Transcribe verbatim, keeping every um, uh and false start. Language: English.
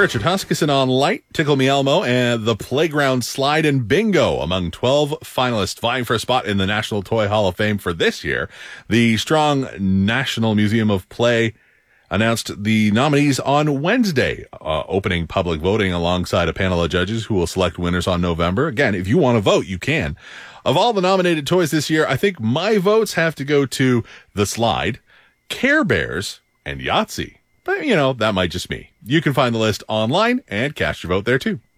Richard Huskisson on Light, Tickle Me Elmo, and the Playground Slide and Bingo among twelve finalists vying for a spot in the National Toy Hall of Fame for this year. The Strong National Museum of Play announced the nominees on Wednesday, uh, opening public voting alongside a panel of judges who will select winners on November. Again, if you want to vote, you can. Of all the nominated toys this year, I think my votes have to go to The Slide, Care Bears, and Yahtzee. But, you know, that might just me. You can find the list online and cast your vote there, too.